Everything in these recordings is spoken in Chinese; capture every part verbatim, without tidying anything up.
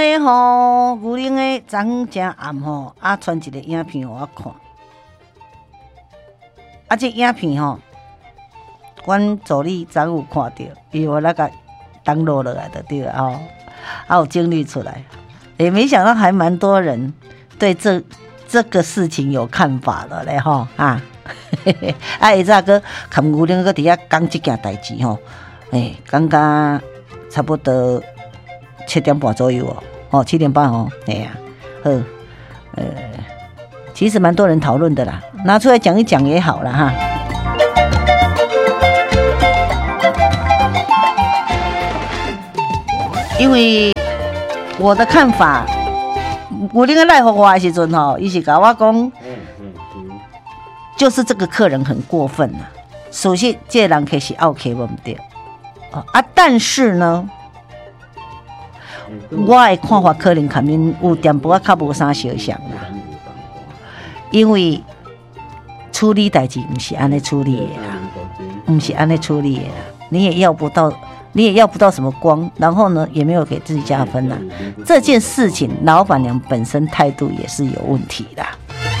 诶吼，牛奶诶昨昏真暗吼，啊传一个影片互我看，啊这影片吼，阮助理昨有看到，伊我那个登录落来就对了吼，啊有整理出来，也没想到还蛮多人对这这个事情有看法了嘞吼啊，啊下早个看牛奶个伫遐讲这件代志吼，诶，刚刚差不多七点半左右哦。哦，七点半哦，哎呀，呃，呃，其实蛮多人讨论的啦，拿出来讲一讲也好了哈。因为我的看法，有那个赖互我的时阵吼，伊是甲我讲，就是这个客人很过分啦。首先，这个人可是奥 K 不对啊，但是呢。我的看法可能可能有点不较无啥相像啦，因为处理代志不是安尼处理的啦，不是安尼处理的啦，你也要不到，你也要不到什么光，然后呢，也没有给自己加分啦。这件事情，老板娘本身态度也是有问题的。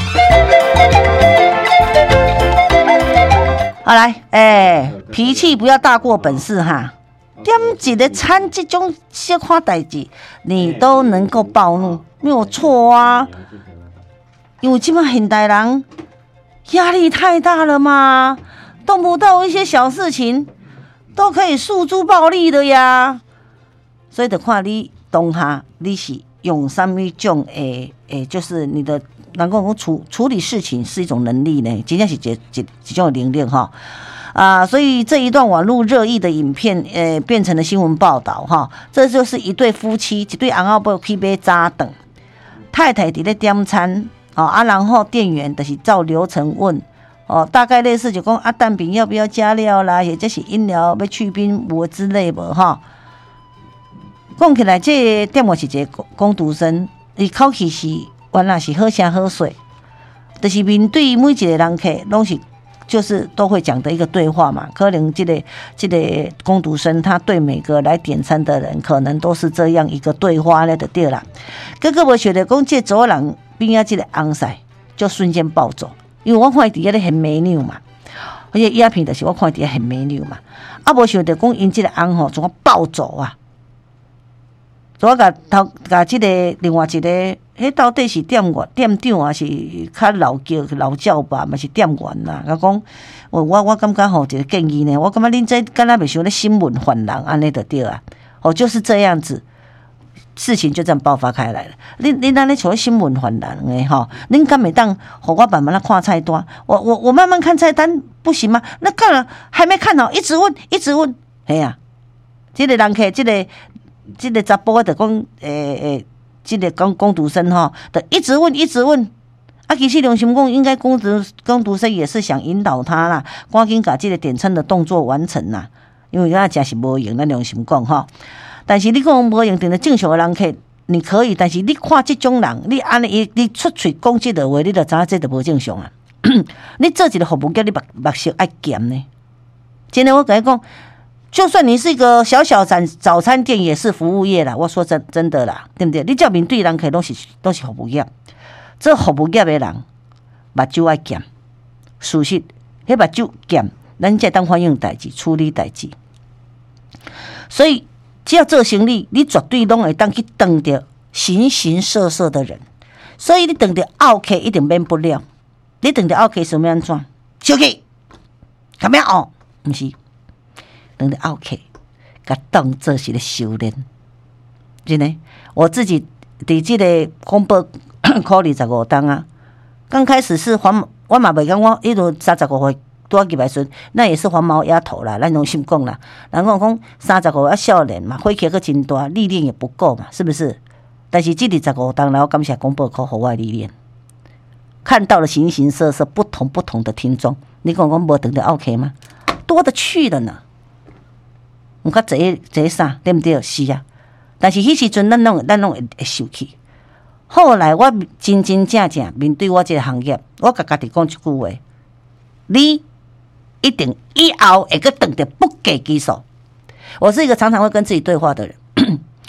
好来，哎、欸，脾气不要大过本事哈。点一个餐这种小看代志，你都能够暴怒，没有错啊。因为现在现代人压力太大了嘛，动不动一些小事情都可以诉诸暴力的呀。所以得看你当下你是用什么种诶诶，就是你的能够处处理事情是一种能力呢，真正是一一一种能力哈。啊，所以这一段网络热议的影片，呃，变成了新闻报道哈。这就是一对夫妻，一对翁仔某去买早顿，太太伫咧点餐，哦啊，然后店员就是照流程问，哦，大概类似就讲啊，蛋饼要不要加料啦，或者是饮料要去冰无之类无哈。讲起来，这店员是一个工读生，伊口气是原来是好声好水，就是面对每一个人客拢是。就是都会讲的一个对话嘛，可能这个这个工读生他对每个来点餐的人，可能都是这样一个对话了的对啦。哥哥我觉得讲这走人边啊这个昂塞就瞬间暴走，因为我看底下咧很美女嘛，而且鸦片的是我看底下很美女嘛，啊无想到讲因这个昂吼怎么暴走啊？我甲头甲这个另外一个，迄到底是店员店长还是较老叫老教吧？嘛是店员啦。我讲，我我我感觉吼一个建议呢，我感觉恁这敢若袂像咧新闻犯人安尼就对啊。哦，就是这样子，事情就这样爆发开来了。恁恁安尼像新闻犯人诶吼，恁敢袂当互我慢慢来看菜单？我我我慢慢看菜单不行吗？那干了还没看好，一直问一直问，哎呀、啊，这个人客这个。这个查甫的讲，诶诶，这个工工读生哈，的一直问一直问，啊，其实良心讲，应该工读工读生也是想引导他啦，赶紧把这个点餐的动作完成啦，因为咱真是无用，咱良心讲哈。但是你讲无用，定的正常的人客，你可以，但是你看这种人，你安尼你出嘴讲这个话，你就知影这就无正常啊。你做一个服务业，你目目色爱咸呢？真的，我跟你讲。就算你是一个小小早早餐店，也是服务业啦。我说真真的啦，对不对？你叫面对人客都是都是服务业，这服务业的人目睭爱咸，事实迄目睭咸，咱才当反映代志、处理代志。所以只要做生意，你绝对拢会当去撞到形形色色的人。所以你撞到奥客一定免不了，你撞到奥客什么样怎？小气，干咩哦？不是。等着奥客，甲当做是咧修炼，真的。我自己伫这个广播考二十五档啊，刚开始是黄，我嘛袂讲我一路三十五岁拄啊入来时，那也是黄毛丫头啦，咱用心讲啦。然后讲三十五啊少年嘛，火气个真大，历练也不够嘛，是不是？但是这二十五档，然后感谢广播考互我历练，看到了形形色色不同不同的听众。你讲讲无等着奥客吗？多的去了呢。毋较济济啥，对毋对？是啊，但是迄时阵咱拢咱拢会会受气。后来我真真正正面对我这个行业，我甲家己讲一句话：你一定以后会个等着不给技术。我是一个常常会跟自己对话的人。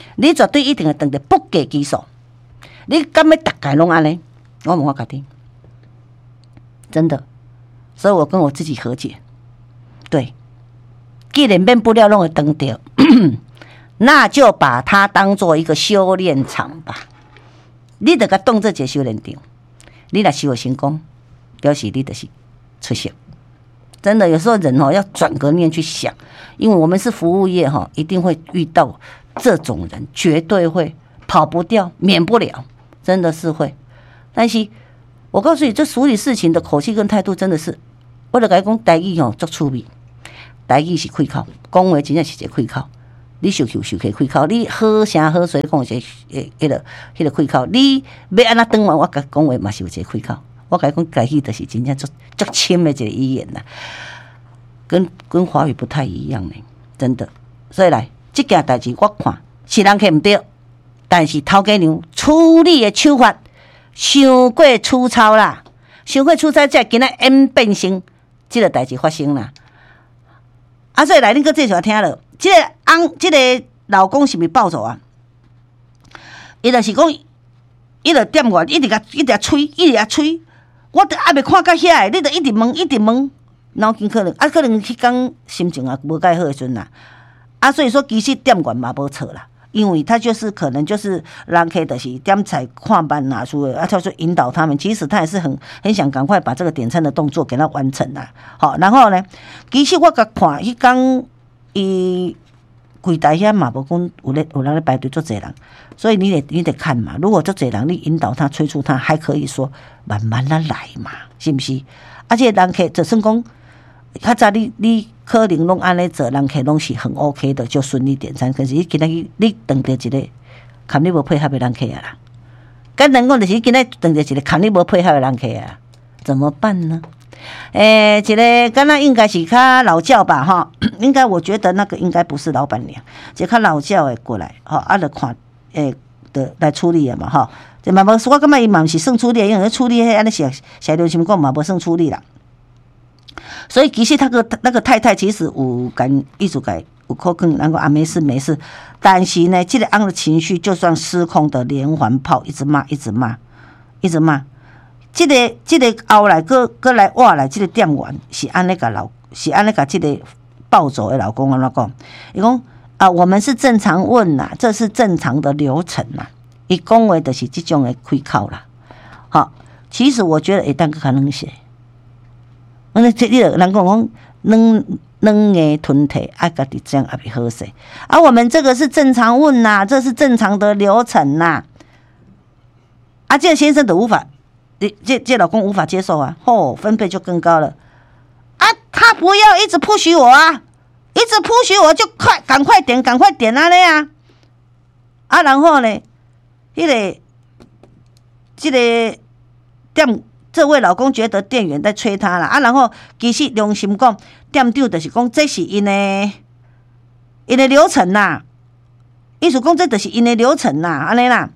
你绝对一定会当着不计其数。你敢要大概拢安尼？我问我家己，真的，所以我跟我自己和解。对，既然免不了拢会当着，那就把它当做一个修炼场吧。你得甲当做一个修炼场，你若修成功，表示你就是出色。真的，有时候人哦要转个念去想，因为我们是服务业哈，一定会遇到这种人，绝对会跑不掉，免不了，真的是会。但是我告诉你，这处理事情的口气跟态度，真的是，我就跟你讲，台语哦足趣味，台语是开口，讲话真正是一个开口。你受气受气开口，你好声好水讲一个诶，迄个迄个开口，你要安那转完，我甲讲话嘛是有一个开口。我甲你讲，台语就是真正足足深的一个语言啦，跟跟华语不太一样呢，真的。所以来，这件代志我看是人客唔对，但是头家娘处理的手法伤过粗糙啦，伤过粗糙，才今仔演变成这个代志发生啦。啊，所以来，恁搁继续听了，这个翁，这个老公是毋是暴走啊？伊就是讲，伊就点我，一直甲一直吹，一直甲吹。我都还没看到遐个，你就一直问，一直问，脑筋可能啊，可能迄天心情啊无介好的时阵啦，啊，所以说其实店员嘛无错啦，因为他就是可能就是人客就是点菜看班拿出的，啊，他说引导他们，其实他也是很很想赶快把这个点餐的动作给他完成啦。好，然后呢，其实我甲看迄天伊柜台遐嘛无讲有咧有人咧排队做侪人。所以你得你得看嘛，如果这侪人你引导他催促他，还可以说慢慢的来嘛，是不是？而且人客就算讲，较早你你可能拢安尼做，人客拢是很 OK 的，就顺利点餐。可是你今仔日你碰到一个，看你无配合的人客啊啦，简单讲就是今仔碰到一个看你无配合的人客啊，怎么办呢？诶、欸，一个刚刚应该是较老教吧，哈，应该我觉得那个应该不是老板娘，这较老教的过来，哈，啊，就看。诶，的来处理的嘛，吼，这嘛无，我感觉伊嘛毋是算处理的，因为处理迄安尼写写流行讲嘛无算处理啦。所以其实他个那个太太其实有跟艺术改有可能，然后啊没事没事，但是呢，这个昂的情绪就算失控的连环炮，一直骂，一直骂，一直骂。这个这个后来个个来挖来，这个店员是安尼个老，是安尼个这个暴走的老公安怎讲？伊讲。啊，我们是正常问啦，这是正常的流程啦。伊讲话就是这种的开口啦。好，其实我觉得会当个可能是，那这你人讲讲软软的吞体，啊，家己这样也袂好势。啊，我们这个是正常问啦，这是正常的流程啦。啊，这个先生的无法，这这老公无法接受啊，吼，分贝就更高了。啊，他不要一直 push 我啊。一直push我就快，赶快点，赶快点啊！那样啊，然后呢，迄、那个、这个店，这位老公觉得店员在催他了啊，然后其实良心讲，店长就是讲这是因的，因的流程呐，意思讲这就是因的流程呐，安尼啦。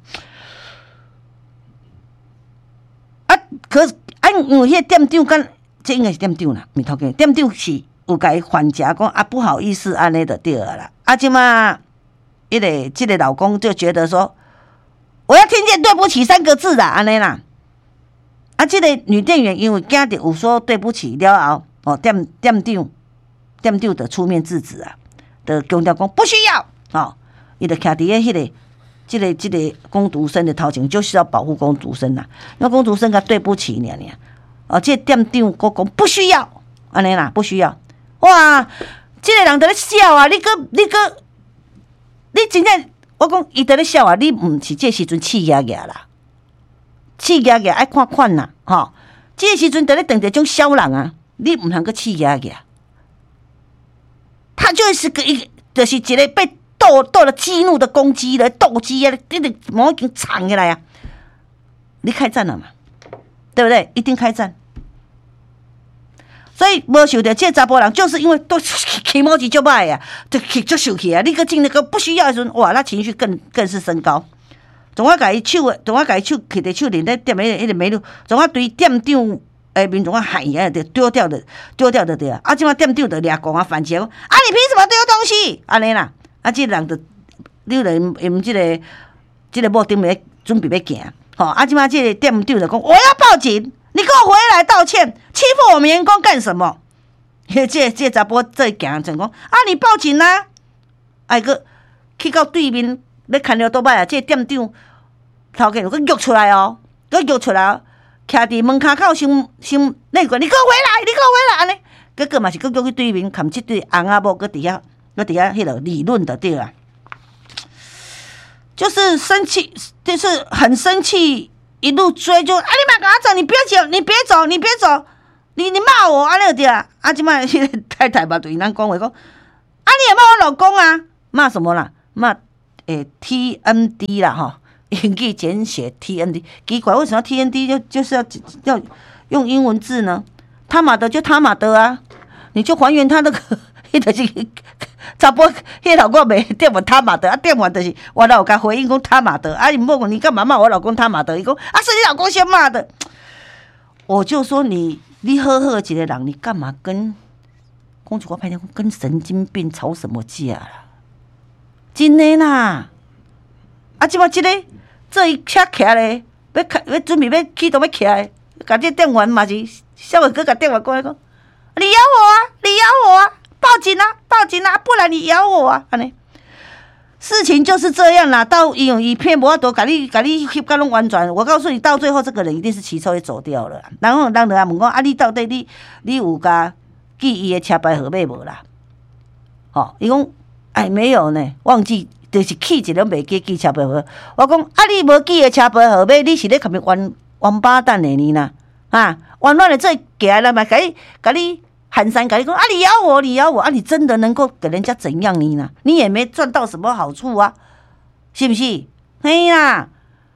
啊，可啊，因为迄个店长跟这应该是店长啦，咪头家店长是。有甲伊还价讲啊，不好意思，安尼就对了啦。啊，即嘛，一个这个老公就觉得说，我要听见对不起三个字啦，安尼啦。啊，这个女店员因为惊着有说对不起了后，哦，店店长店长就出面制止啊，就强调讲不需要，哦，伊就徛伫个迄个，这个这个工读生的头前，就是要保护工读生啦。那工读生甲对不起你啊，哦，这个店长佫讲不需要，安尼啦，不需要。哇！这个人在咧笑啊！你个你个，你真正我讲伊在咧笑啊！你唔是这时阵气压压啦，气压压爱看款啦，吼！这时阵在咧等着种小人啊，你唔通个气压压。他就是个一，就是一个被斗斗了激怒的公鸡了，斗鸡啊，你得毛已经藏起来啊！你开战了嘛？对不对？一定开战。所以无受到这查甫人，就是因为都起毛级就歹呀，就起就受气啊！你个进那个不需要的时候，哇，那情绪更更是升高。总我甲伊手，总我甲伊手摕伫手里咧店迄迄个美女，总我对店长诶面总我喊伊啊，就丢掉的丢掉的对啊！啊，即马店长就掠讲啊，反击讲啊，你凭什么丢东西？安尼啦，啊，这人就你就用即个即个某顶面准备要行，吼啊！即马即个店长就讲我要报警，你给我回来道歉，欺负我们员工干什么？这这这查甫这行就讲啊，你报警啊！哎个去到对面咧看了倒摆啊，这个店长头家就佮约出来哦，佮约出来，徛伫门骹口先先内关，你给我回来，你给我回来安尼。结果嘛是佮叫去对面看即对翁仔某佮伫遐佮伫遐迄落理论的对啊，就是生气，就是很生气，一路追就啊你莫甲我走，你不要走，你别走，你别走，你你骂我安尼就对啊，啊即摆迄个太太嘛对因咱讲话讲，啊你也骂我老公啊，骂什么啦？骂诶 T N D 啦吼，英语简写 T N D， 奇怪为什么 T N D 就就是要要用英文字呢？他妈的就他妈的啊！你就还原他那个，迄就是查甫，迄老公袂电话他妈的啊，电话就是我老公回应讲他妈的啊，你莫讲你干嘛骂我老公他妈的？伊讲啊是你老公先骂的，我就说你你好好一个人，你干嘛跟公主我拍讲跟神经病吵什么架啦？真的啦！啊，即摆即个这一车起来，要开要准备要起都要起来，甲这电话嘛是。小伟哥打电话过来讲，你咬我啊，你咬我啊，报警啊，报警啊，不然你咬我啊，安尼。事情就是这样啦，到伊用一片无法度，甲你甲你翕甲拢完全。我告诉你，到最后这个人一定是骑车也走掉了。然后人就问讲啊，你到底你你有甲记伊的车牌号码无啦？哦，伊讲哎没有呢，忘记，就是记一个袂记记车牌号。我讲啊，你无记的车牌号码，你是咧干咩王王八蛋的你呢？啊，完乱的这给来了嘛，给给你喊三，给你说啊，你咬我，你咬我啊，你真的能够给人家怎样你呢？你也没赚到什么好处啊，是不是？嘿啦，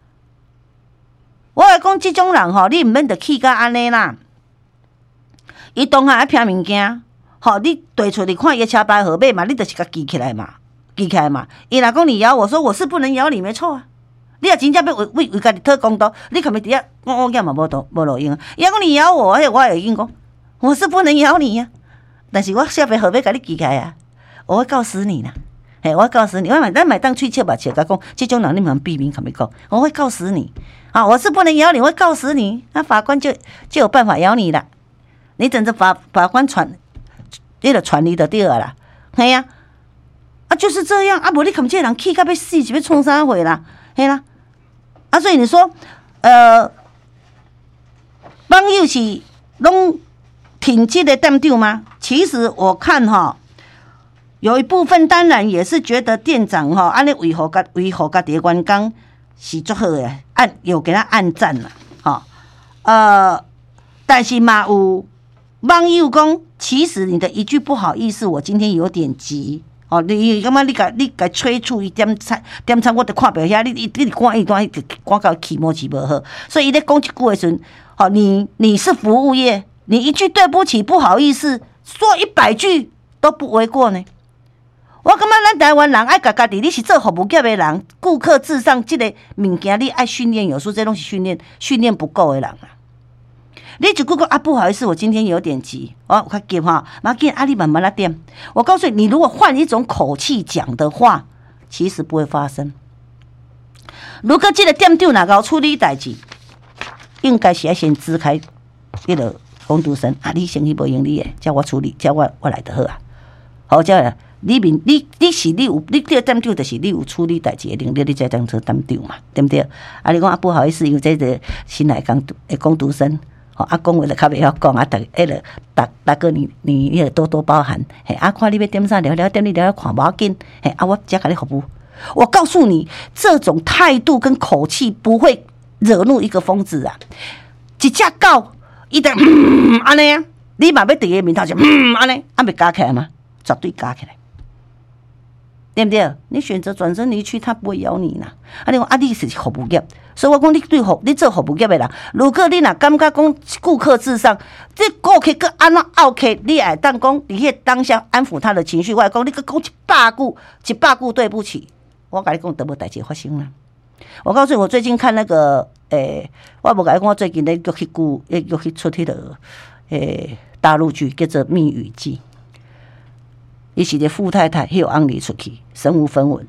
我来讲这种人吼，你唔免得气甲安尼啦。伊当下爱拼物件，吼，你对出你看伊车牌号码嘛，你就是甲记起来嘛，记起来嘛。伊若讲你咬我，说我是不能咬你，没错啊。你若真正要为为为家己讨公道，你可袂伫遐我我囝嘛无道无路用啊！伊讲你咬我，迄我会应讲，我是不能咬你呀、啊，但是我下辈号要甲你记起来啊，我会告死你啦！嘿，我会告死你！我买咱买当喙笑吧笑，甲讲，这种人你们避免可袂讲，我会告死你啊！我是不能咬你，我会告死你，那法官就就有办法咬你了。你等着法法官传，你就传你就对了啦，嘿呀、啊，啊就是这样啊！无你看这人气甲要死，是要创啥货啦？嘿啦。啊，所以你说，呃，网友是拢挺这个店长吗？其实我看哈，有一部分当然也是觉得店长哈，安尼维护家维护家己的员工是最好的，按有给他按赞了，哈，呃，但是嘛有网友讲，其实你的一句不好意思，我今天有点急。哦，你感觉你甲你甲催促伊点餐点餐，我都看袂遐，你你你赶一段，赶到起毛起无好，所以伊咧讲一句的时阵，哦，你你是服务业，你一句对不起不好意思，说一百句都不为过呢。我感觉咱台湾人爱家家己，你是做服务业的人，顾客至上，这个物件你爱训练，有时候这拢是训练训练不够的人啊。你一句讲啊，不好意思，我今天有点急，我较急哈，马紧啊，你慢慢来点。我告诉你，你如果换一种口气讲的话，其实不会发生。如果这个店长哪个处理代志，应该是要先支开那个工读生啊，你生意无盈利的，叫我处理，叫我我来就好啊。好，叫来，你明你你是你有你这个店长就是你有处理代志的能力，你才当做店长嘛，对不对？啊，你讲啊，不好意思，因为这个新来工诶工读生。啊，讲话就较袂晓讲啊，大迄个大大哥你你你也多多包涵，嘿，啊，看你要点啥聊聊点你聊聊看无要紧，嘿，啊，我只甲你服务。我告诉你，这种态度跟口气不会惹怒一个疯子啊！一只狗，伊就嗯安尼啊，你嘛要伫伊面头就嗯安尼，啊，袂加起来吗？绝对加起来。对不对？你选择转身离去，他不会咬你啦。啊，你讲啊，你是服务业，所以我讲你对服，你做服务业的人，如果你若感觉讲顾客至上，这顾客个安怎拗客，你会当讲你迄当下安抚他的情绪，我讲你个讲一百句，一百句对不起，我跟你讲都无代志发生啦。我告诉你，我最近看那个，诶、欸，我无跟你讲，我最近咧又去顾，又去出迄个，诶、欸，大陆剧叫做《蜜语记》。伊是个富太太，迄有安利出去，身无分文。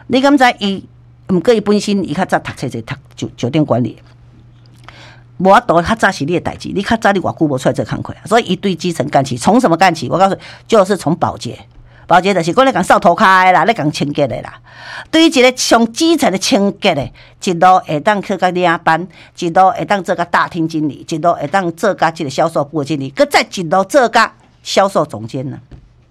你敢知伊？毋过伊本身伊较早读册者读酒酒店管理，无法度较早是你的代志，你较早你偌久无出来做工课，所以伊对基层干起，从什么干起？我告诉你，就是从保洁。保洁就是讲咧讲扫涂骹的啦，咧讲清洁的啦。对于一个上基层的清洁的，一路会当去甲领班，一路会当做甲大厅经理，一路会当做甲即个销售部经理，佮再一路做甲销售总监呢。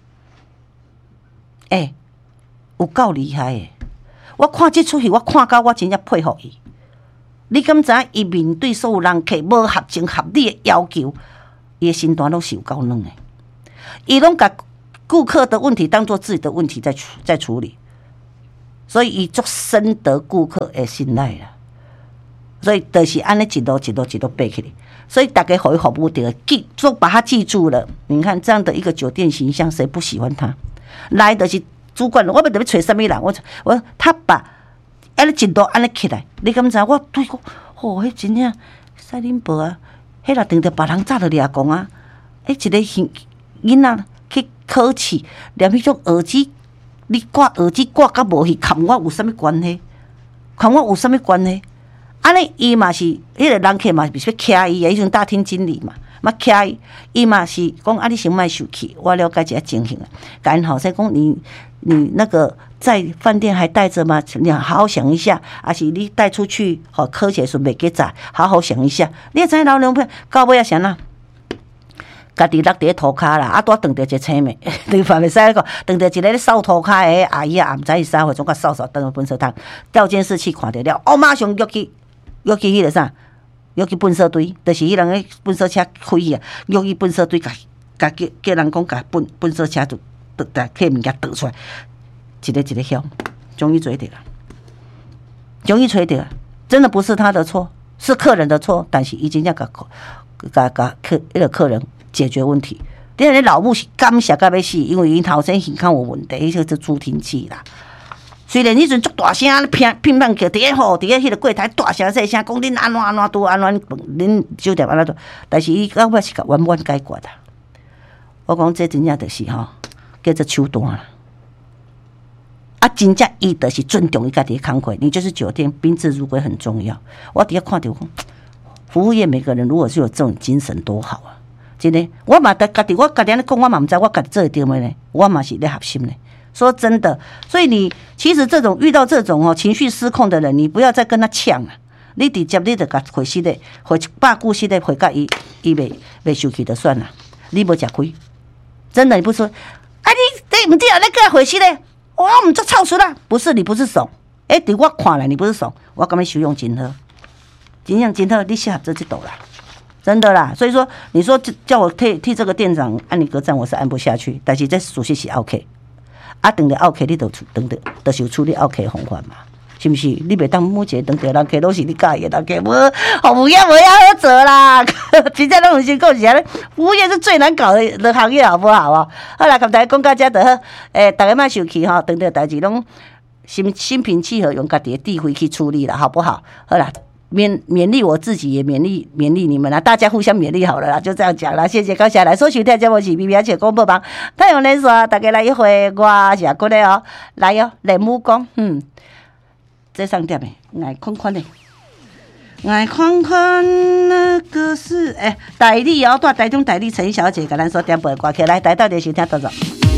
哎、欸，有够厉害的！我看这出戏，我看到我真正佩服伊。你敢知伊面对所有人客无合情合理的要求，伊的心肝拢是有够软的。伊拢甲顾客的问题当作自己的问题在处在处理，所以伊足深得顾客的信赖啦。所以就是安尼一路一路一路背起来，所以大家互伊服务的记，都把他记住了。你看这样的一个酒店形象，谁不喜欢他？来的是主管，我要特别找什么人？我我他把安尼一路安尼起来，你敢知？我对讲，哦，迄真正赛林伯啊，迄若等着别人早就掠讲啊，迄一个囡仔去考试，连迄种耳机，你挂耳机挂甲无去，跟我有啥物关系？跟我有啥物关系？安尼伊嘛是，迄个人客嘛是要徛伊诶，迄种大厅经理嘛，嘛徛伊，伊嘛是讲啊，你先莫受气，我了解一下情形啊。甲因后生讲，你你那个在饭店还带着吗？你好好想一下，还是你带出去，好考试时袂记载，好好想一下。你知老娘片到尾啊啥呐？家己落伫涂骹啦，啊，拄撞着一个青妹，你话袂使讲，撞着一个咧扫涂骹诶阿姨啊，也毋知伊啥货，总甲扫扫倒去粪扫桶，调监视器看着了，我马上约去。约去迄个啥，约去粪扫堆，就是迄人个粪扫车开去啊，约去粪扫堆，甲甲叫叫人讲甲粪粪扫车就倒倒摕物件倒出来，一个一个响，终于追到了，终于追到了，真的不是他的错，是客人的错，但是伊真正甲甲甲客迄个客人解决问题。你看你老母是感谢到要死，因为因头先健康有问题，迄个是助听器啦。虽然迄阵足大声乒乒乓叫，伫个吼，伫个迄个柜台大声细声讲恁安怎安怎拄安怎恁酒店安怎，但是伊到尾是甲完完解决啦。我讲这真正就是吼，叫做手段啦。啊，真正伊就是尊重伊家己的工课，你就是酒店宾至如归很重要。我伫遐看到讲，服务业每个人如果是有这种精神多好啊！真的，我嘛家己我家己安尼讲，我嘛毋知我家己做会对袂呢，我嘛是咧合心呢。说真的，所以你其实这种遇到这种哦情绪失控的人，你不要再跟他呛了，你直接你就甲回息的回百句息的回甲伊，伊袂袂受气就算了，你无吃亏，真的你不说，啊你你唔对啊，你跟他回息的，我唔做臭死啦，不是你不是怂，哎、欸，伫我看来你不是怂，我感觉修养真好，真正真好，你适合做这斗啦。真的啦，所以说你说叫我替替这个店长按你格赞，我是按不下去，但是这属实是 OK。啊，等着 OK， 你就等着，就是有处理 OK 的方法嘛，是不是？你袂当每一个等着人客都是你介意的人客，无服务业无要好做啦，真正拢有先讲是安尼，服务业是最难搞的的行业，好不好啊？好啦，跟大家讲到这就好，诶、欸，大家莫生气吼，等着代志拢心心平气和，用家己的智慧去处理啦，好不好？好啦。勉勉励我自己，也勉励勉励你们啦，大家互相勉励好了啦，就这样讲啦，谢谢高下来收听节目是 B B 而且公播帮太阳连锁，大家来一回，我是阿哥的哦，来哦，练武功，嗯，这上点的，爱看看的，爱看看那个是哎，台里哦，带台中台里陈小姐，给咱说点播歌曲来，台到底收听多少？